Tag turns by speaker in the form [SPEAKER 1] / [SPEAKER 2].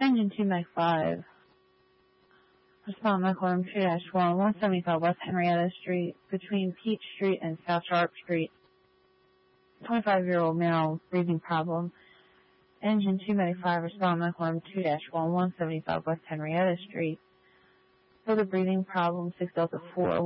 [SPEAKER 1] Engine 295. Respond Michael M. 2-1, 175 West Henrietta Street, between Peach Street and South Sharp Street. 25-year-old male, breathing problem. Engine 295, respond Michael M. 2-1, 175 West Henrietta Street. For the breathing problem, 6 Delta 4.